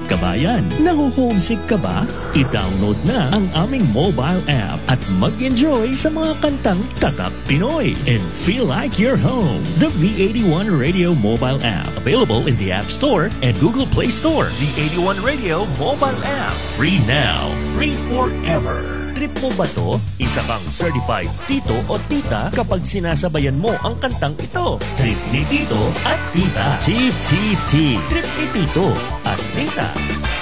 kabayan, naho-homesick ka ba? I-download na ang aming mobile app at mag-enjoy sa mga kantang Tatak Pinoy and feel like you're home. The V81 Radio mobile app, available in the App Store and Google Play Store. V81 Radio mobile app, free now, free forever. Trip mo ba to? Isa kang certified tito o tita kapag sinasabayan mo ang kantang ito. Trip ni tito at tita. TTT. Trip ni tito at tita.